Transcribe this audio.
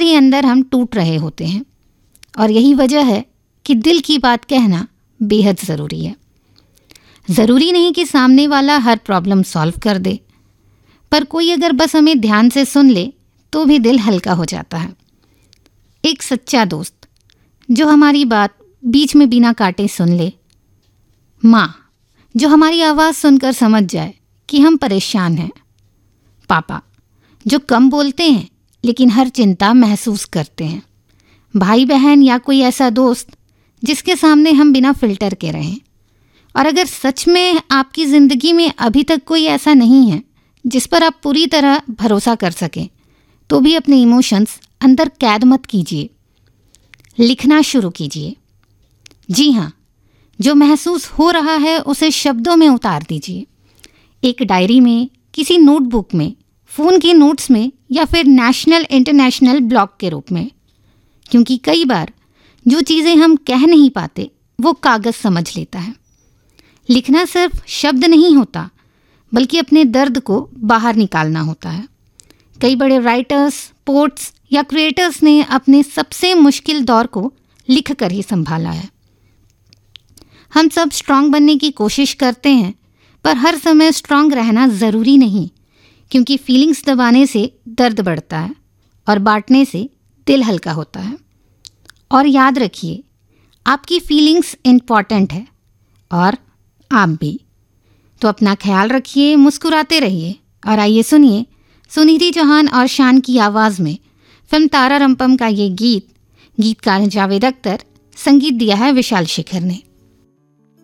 ही अंदर हम टूट रहे होते हैं। और यही वजह है कि दिल की बात कहना बेहद ज़रूरी है। ज़रूरी नहीं कि सामने वाला हर प्रॉब्लम सॉल्व कर दे, पर कोई अगर बस हमें ध्यान से सुन ले तो भी दिल हल्का हो जाता है। एक सच्चा दोस्त जो हमारी बात बीच में बिना काटे सुन ले। माँ जो हमारी आवाज़ सुनकर समझ जाए कि हम परेशान हैं। पापा जो कम बोलते हैं लेकिन हर चिंता महसूस करते हैं। भाई बहन या कोई ऐसा दोस्त जिसके सामने हम बिना फ़िल्टर के रहें। और अगर सच में आपकी ज़िंदगी में अभी तक कोई ऐसा नहीं है जिस पर आप पूरी तरह भरोसा कर सकें, तो भी अपने इमोशंस अंदर कैद मत कीजिए, लिखना शुरू कीजिए। जी हाँ, जो महसूस हो रहा है उसे शब्दों में उतार दीजिए। एक डायरी में, किसी नोटबुक में, फ़ोन के नोट्स में या फिर नेशनल इंटरनेशनल ब्लॉग के रूप में। क्योंकि कई बार जो चीज़ें हम कह नहीं पाते वो कागज़ समझ लेता है। लिखना सिर्फ शब्द नहीं होता, बल्कि अपने दर्द को बाहर निकालना होता है। कई बड़े राइटर्स, पोट्स या क्रिएटर्स ने अपने सबसे मुश्किल दौर को लिख कर ही संभाला है। हम सब स्ट्रांग बनने की कोशिश करते हैं, पर हर समय स्ट्रांग रहना ज़रूरी नहीं, क्योंकि फीलिंग्स दबाने से दर्द बढ़ता है और बांटने से दिल हल्का होता है। और याद रखिए, आपकी फीलिंग्स इम्पॉर्टेंट है और आप भी। तो अपना ख्याल रखिए, मुस्कुराते रहिए और आइए सुनिए सुनिधि चौहान और शान की आवाज़ में फिल्म तारा रंपम का ये गीत। गीतकार जावेद अख्तर, संगीत दिया है विशाल शेखर ने।